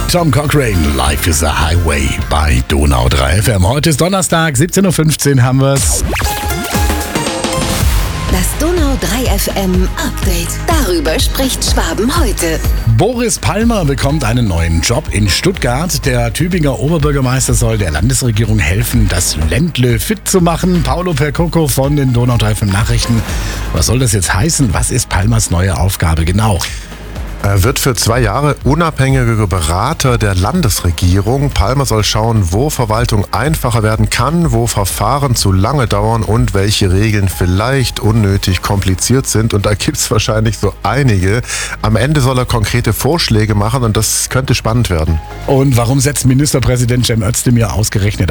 Tom Cochrane, Life is a Highway bei Donau 3 FM. Heute ist Donnerstag, 17.15 Uhr haben wir's. Das Donau 3 FM Update. Darüber spricht Schwaben heute. Boris Palmer bekommt einen neuen Job in Stuttgart. Der Tübinger Oberbürgermeister soll der Landesregierung helfen, das Ländle fit zu machen. Paolo Percoco von den Donau 3 FM Nachrichten. Was soll das jetzt heißen? Was ist Palmers neue Aufgabe genau? Er wird für 2 Jahre unabhängiger Berater der Landesregierung. Palmer soll schauen, wo Verwaltung einfacher werden kann, wo Verfahren zu lange dauern und welche Regeln vielleicht unnötig kompliziert sind. Und da gibt es wahrscheinlich so einige. Am Ende soll er konkrete Vorschläge machen und das könnte spannend werden. Und warum setzt Ministerpräsident Cem Özdemir ausgerechnet